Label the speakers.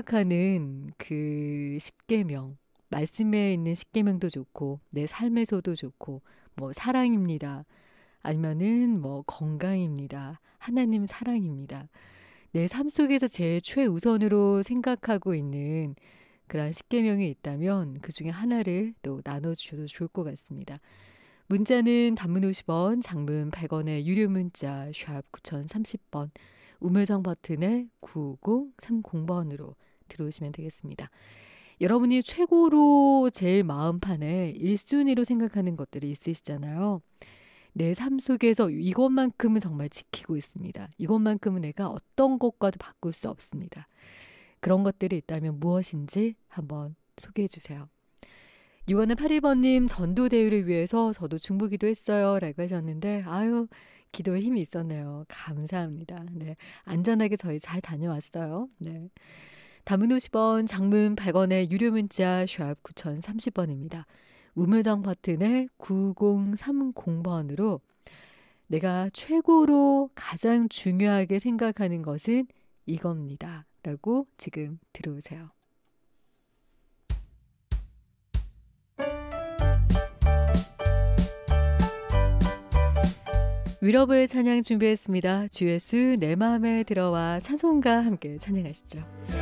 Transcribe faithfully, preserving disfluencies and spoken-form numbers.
Speaker 1: 생각하는 그 십계명, 말씀에 있는 십계명도 좋고 내 삶에서도 좋고 뭐 사랑입니다. 아니면은 뭐 건강입니다. 하나님 사랑입니다. 내 삶 속에서 제일 최우선으로 생각하고 있는 그런 십계명이 있다면 그 중에 하나를 또 나눠주셔도 좋을 것 같습니다. 문자는 단문 오십 원, 장문 백 원의 유료 문자 샵 구공삼십 번, 우물정 버튼에 구공삼공 번으로 들어오시면 되겠습니다. 여러분이 최고로 제일 마음판에 일 순위로 생각하는 것들이 있으시잖아요. 내 삶 속에서 이것만큼은 정말 지키고 있습니다. 이것만큼은 내가 어떤 것과도 바꿀 수 없습니다. 그런 것들이 있다면 무엇인지 한번 소개해 주세요. 육천팔십일 번님 전도대회를 위해서 저도 중보기도 했어요 라고 하셨는데 아유 기도에 힘이 있었네요. 감사합니다. 네, 안전하게 저희 잘 다녀왔어요. 네. 단문 오십 원, 장문 백 원의 유료 문자 샵 구공삼십 번입니다. 우물정 버튼에 구공삼공 번으로 내가 최고로 가장 중요하게 생각하는 것은 이겁니다. 라고 지금 들어오세요. 위러브의 찬양 준비했습니다. 주 예수 내 마음에 들어와 찬송가 함께 찬양하시죠.